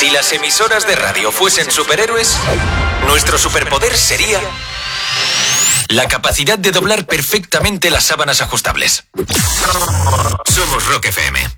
Si las emisoras de radio fuesen superhéroes, nuestro superpoder sería la capacidad de doblar perfectamente las sábanas ajustables. Somos Rock FM.